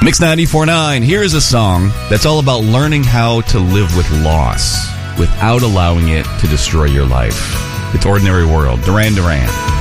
Mix 94.9, here's a song that's all about learning how to live with loss without allowing it to destroy your life. It's Ordinary World, Duran Duran.